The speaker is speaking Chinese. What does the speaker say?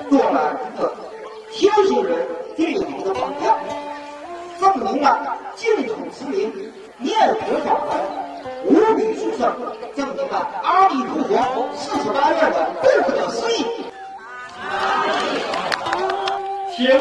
做了一个修行人最好的榜样，证明了净土持名、念佛法门无比殊胜，证明了阿弥陀佛48愿的